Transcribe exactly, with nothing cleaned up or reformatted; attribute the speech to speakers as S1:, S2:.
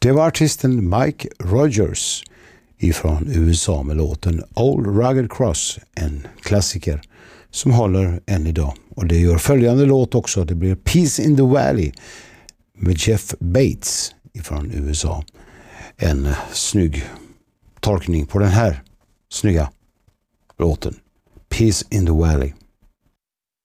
S1: Det var artisten Mike Rogers ifrån U S A med låten Old Rugged Cross, en klassiker som håller än idag. Och det gör följande låt också, det blir Peace in the Valley med Jeff Bates ifrån U S A. En snygg tolkning på den här snygga låten, Peace in the Valley.